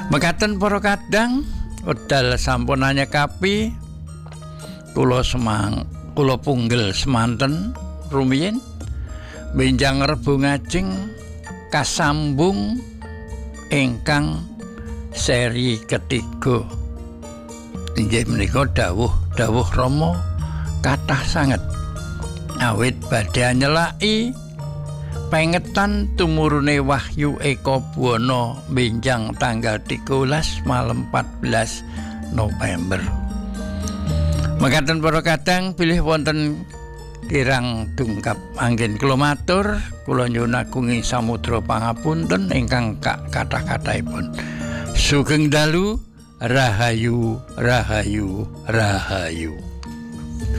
Mekaten para kadang wedal sampun anyekapi kula punggel semanten rumiyin benjang Rebo Ngajeng kasambung ingkang seri ketiga. Inggih menika dawuh Rama kathah sanget awit badhe nyelaki pengetan tumurune Wahyu Eka Buwana benjang tanggal 13 malem 14 November. Mekaten para kadang bilih wonten kirang dungkap anggen kula matur, kula nyuwun agung ing samudra pangapunten ingkang kathah-kathahipun. Sugeng dalu, rahayu, rahayu, rahayu.